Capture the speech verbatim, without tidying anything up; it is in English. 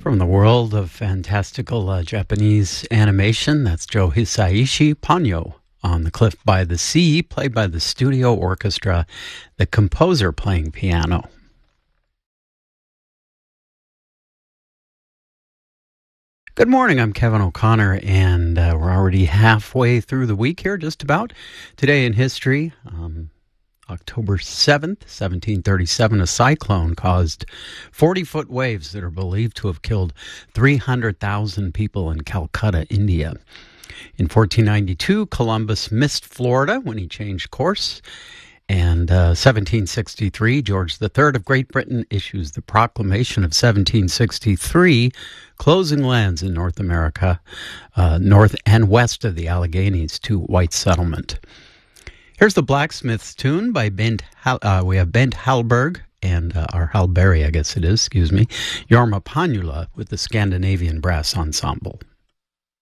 From the world of fantastical uh, Japanese animation, that's Joe Hisaishi Ponyo on the Cliff by the Sea, played by the studio orchestra, the composer playing piano. Good morning, I'm Kevin O'Connor, and uh, we're already halfway through the week here, just about. Today in history, um, October seventh, seventeen thirty-seven, a cyclone caused forty-foot waves that are believed to have killed three hundred thousand people in Calcutta, India. In fourteen ninety-two, Columbus missed Florida when he changed course. And uh, seventeen sixty-three, George the Third of Great Britain issues the Proclamation of seventeen sixty-three, closing lands in North America, uh, north and west of the Alleghenies to white settlement. Here's the Blacksmith's tune by Bent. Hal- uh, we have Bent Hallberg and uh, our Hallberry, I guess it is, excuse me, Jorma Panula with the Scandinavian Brass Ensemble.